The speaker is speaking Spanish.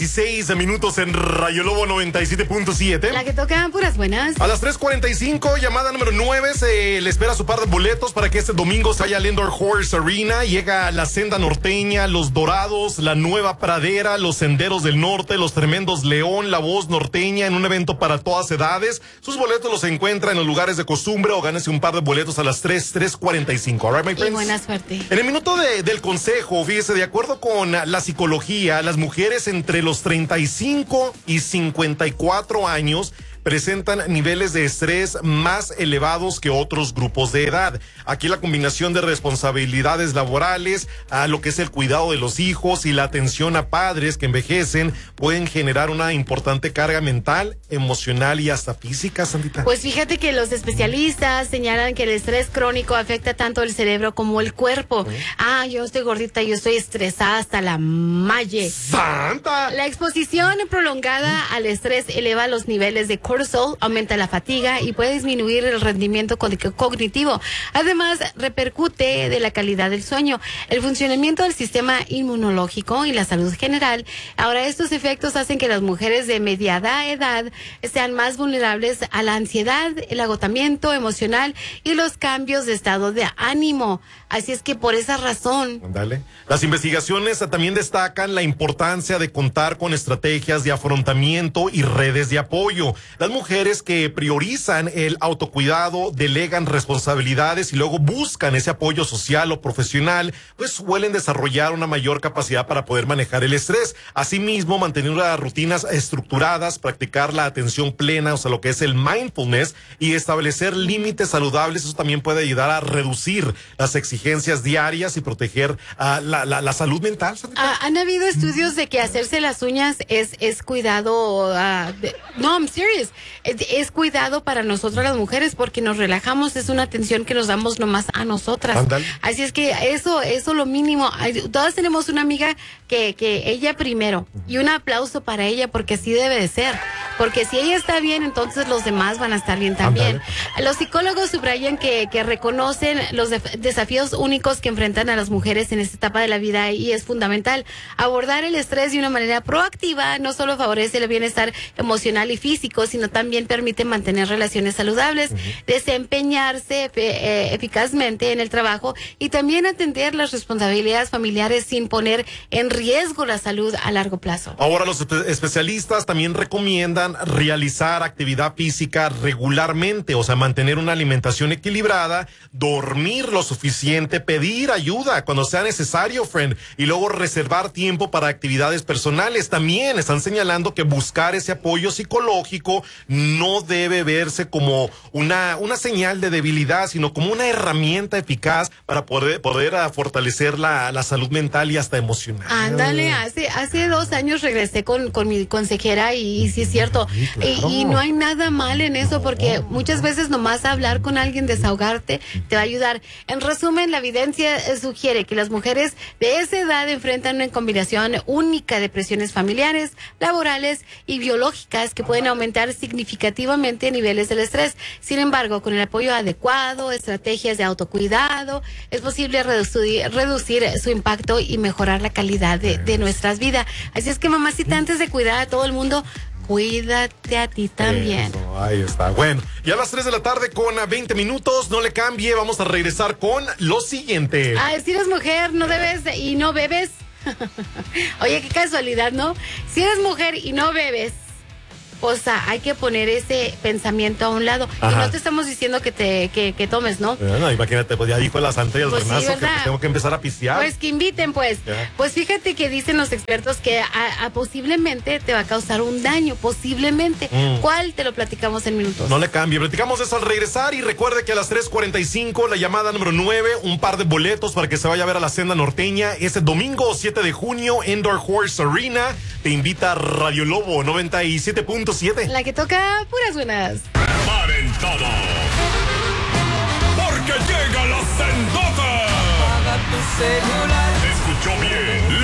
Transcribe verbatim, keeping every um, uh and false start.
dieciséis minutos en Rayo Lobo noventa y siete punto siete. La que toca puras buenas. A las tres cuarenta y cinco, llamada número nueve, se le espera su par de boletos para que este domingo se vaya al Indoor Horse Arena. Llega la Senda Norteña, Los Dorados, la Nueva Pradera, los Senderos del Norte, los Tremendos León, la Voz Norteña, en un evento para todas edades. Sus boletos los encuentra en los lugares de costumbre o gánese un par de boletos a las tres, tres cuarenta y cinco. All right, my friends? Y buena suerte. En el minuto de, del consejo, fíjese, de acuerdo con la psicología, las mujeres entre los treinta y cinco y cincuenta y cuatro años presentan niveles de estrés más elevados que otros grupos de edad. Aquí la combinación de responsabilidades laborales, a lo que es el cuidado de los hijos y la atención a padres que envejecen pueden generar una importante carga mental, emocional y hasta física, Sandita. Pues fíjate que los especialistas señalan que el estrés crónico afecta tanto el cerebro como el cuerpo. ¿Sí? Ah, yo estoy gordita, yo estoy estresada hasta la malle. ¡Santa! La exposición prolongada al estrés eleva los niveles de cortisol, aumenta la fatiga y puede disminuir el rendimiento cognitivo. Además, repercute de la calidad del sueño, el funcionamiento del sistema inmunológico y la salud general. Ahora, estos efectos hacen que las mujeres de mediana edad sean más vulnerables a la ansiedad, el agotamiento emocional y los cambios de estado de ánimo. Así es que por esa razón. Dale. Las investigaciones también destacan la importancia de contar con estrategias de afrontamiento y redes de apoyo. Las mujeres que priorizan el autocuidado, delegan responsabilidades y luego buscan ese apoyo social o profesional, pues suelen desarrollar una mayor capacidad para poder manejar el estrés. Asimismo, mantener unas rutinas estructuradas, practicar la atención plena, o sea, lo que es el mindfulness, y establecer límites saludables, eso también puede ayudar a reducir las exigencias diarias y proteger uh, la, la, la salud mental. Ah, han habido estudios de que hacerse las uñas es, es cuidado, uh, de, no, I'm serious, es, es cuidado para nosotras las mujeres porque nos relajamos, es una atención que nos damos nomás a nosotras. Andale. Así es que eso, eso lo mínimo. Todas tenemos una amiga que, que ella primero, y un aplauso para ella porque así debe de ser. Porque si ella está bien, entonces los demás van a estar bien también. Andale. Los psicólogos subrayan que, que reconocen los desafíos únicos que enfrentan a las mujeres en esta etapa de la vida y es fundamental. Abordar el estrés de una manera proactiva no solo favorece el bienestar emocional y físico, sino también permite mantener relaciones saludables, uh-huh. desempeñarse eh, eficazmente en el trabajo y también atender las responsabilidades familiares sin poner en riesgo la salud a largo plazo. Ahora los espe- especialistas también recomiendan realizar actividad física regularmente, o sea, mantener una alimentación equilibrada, dormir lo suficiente, pedir ayuda cuando sea necesario, friend, y luego reservar tiempo para actividades personales. También están señalando que buscar ese apoyo psicológico no debe verse como una, una señal de debilidad, sino como una herramienta eficaz para poder, poder uh, fortalecer la, la salud mental y hasta emocional. Ándale, hace, hace dos años regresé con, con mi consejera y, y sí es cierto. Sí, claro. y, y no hay nada mal en eso porque muchas veces nomás hablar con alguien, desahogarte, te va a ayudar. En resumen, la evidencia sugiere que las mujeres de esa edad enfrentan una combinación única de presiones familiares, laborales y biológicas que pueden aumentar significativamente niveles del estrés. Sin embargo, con el apoyo adecuado, estrategias de autocuidado, es posible reducir, reducir su impacto y mejorar la calidad de, de nuestras vidas. Así es que, mamacita, antes de cuidar a todo el mundo, cuídate a ti también. Eso, ahí está. Bueno, y a las tres de la tarde con veinte minutos, no le cambie, vamos a regresar con lo siguiente. Ah, si eres mujer, no debes y no bebes. Oye, qué casualidad, ¿no? Si eres mujer y no bebes, o sea, hay que poner ese pensamiento a un lado. Ajá. Y no te estamos diciendo que te que, que tomes, ¿no? No, no, imagínate, pues ya dijo la santa y el pues renazo sí, que tengo que empezar a pistear. Pues que inviten, pues. Ya. Pues fíjate que dicen los expertos que a, a posiblemente te va a causar un daño, posiblemente. Mm. ¿Cuál? Te lo platicamos en minutos. No le cambie, platicamos eso al regresar y recuerde que a las tres cuarenta y cinco, la llamada número nueve, un par de boletos para que se vaya a ver a la Senda Norteña. Ese domingo siete de junio, Indoor Horse Arena. Te invita Rayo Lobo noventa y siete punto siete. La que toca puras buenas. Paren todo, porque llega la sendota. Apaga tu celular. Escuchó bien.